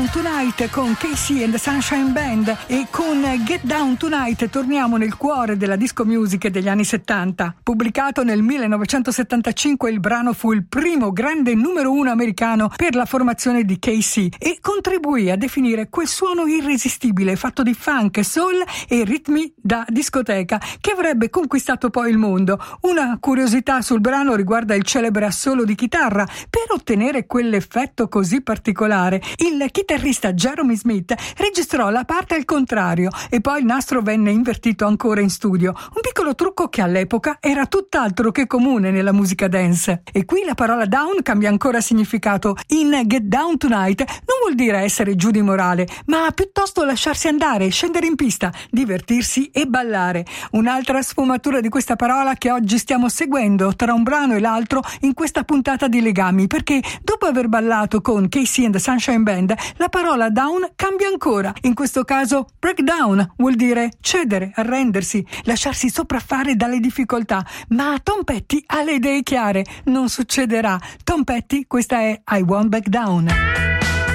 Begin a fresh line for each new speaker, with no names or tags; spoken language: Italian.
Down Tonight con Casey and the Sunshine Band, e con Get Down Tonight torniamo nel cuore della disco music degli anni 70. Pubblicato nel 1975, il brano fu il primo grande numero 1 americano per la formazione di Casey e contribuì a definire quel suono irresistibile fatto di funk, soul e ritmi da discoteca che avrebbe conquistato poi il mondo. Una curiosità sul brano riguarda il celebre assolo di chitarra. Per ottenere quell'effetto così particolare, il chitarrista Jeremy Smith registrò la parte al contrario e poi il nastro venne invertito ancora in studio, un piccolo trucco che all'epoca era tutt'altro che comune nella musica dance. E qui la parola down cambia ancora significato. In Get Down Tonight non vuol dire essere giù di morale, ma piuttosto lasciarsi andare, scendere in pista, divertirsi e ballare. Un'altra sfumatura di questa parola che oggi stiamo seguendo tra un brano e l'altro in questa puntata di Legami, perché dopo aver ballato con Casey and the Sunshine Band, la parola down cambia ancora. In questo caso breakdown vuol dire cedere, arrendersi, lasciarsi sopraffare dalle difficoltà. Ma Tom Petty ha le idee chiare, non succederà. Tom Petty, questa è I Won't Back Down.